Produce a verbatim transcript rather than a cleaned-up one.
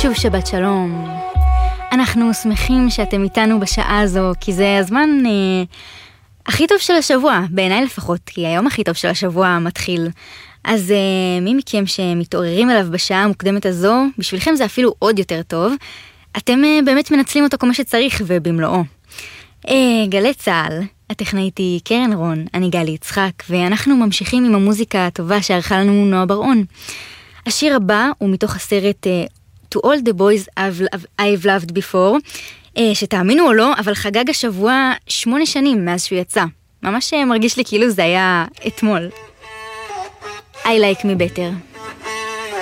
שוב שבת שלום. אנחנו שמחים שאתם איתנו בשעה הזו, כי זה הזמן אה, הכי טוב של השבוע, בעיניי לפחות, כי היום הכי טוב של השבוע מתחיל. אז אה, מי מכם שמתעוררים עליו בשעה המוקדמת הזו, בשבילכם זה אפילו עוד יותר טוב. אתם אה, באמת מנצלים אותו כמו שצריך ובמלואו. אה, גלי צהל, הטכנאית היא קרן רון, אני גלי יצחק, ואנחנו ממשיכים עם המוזיקה הטובה שערכה לנו נועה בר-און. השיר הבא הוא מתוך הסרט uh, To All the Boys I've, I've Loved Before, uh, שתאמינו או לא, אבל חגג השבוע שמונה שנים מאז שהוא יצא. ממש מרגיש לי כאילו זה היה אתמול. I Like Me Better.